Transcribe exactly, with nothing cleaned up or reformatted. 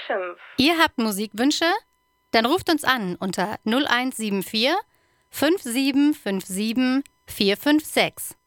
Sessions. Ihr habt Musikwünsche? Dann ruft uns an unter null eins sieben vier fünf sieben fünf sieben vier fünf sechs.